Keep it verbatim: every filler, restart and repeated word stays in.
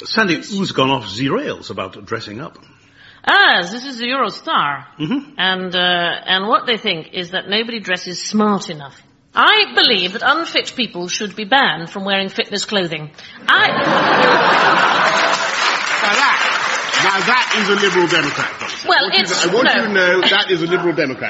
Sandy, who's gone off the rails about dressing up? Ah, this is the Eurostar. Mm-hmm. And, uh, and what they think is that nobody dresses smart enough. I believe that unfit people should be banned from wearing fitness clothing. I... Now that, now that is a Liberal Democrat policy. Well, I want, it's... you, to, I want no. you to know that is a Liberal Democrat